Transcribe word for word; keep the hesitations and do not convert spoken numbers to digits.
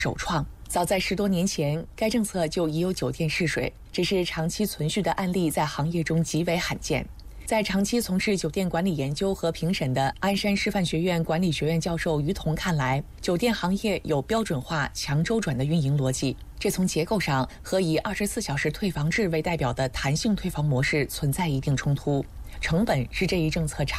首创。早在十多年前，该政策就已有酒店试水，只是长期存续的案例在行业中极为罕见。在长期从事酒店管理研究和评审的鞍山师范学院管理学院教授于彤看来，酒店行业有标准化、强周转的运营逻辑，这从结构上和以二十四小时退房制为代表的弹性退房模式存在一定冲突。成本是这一政策常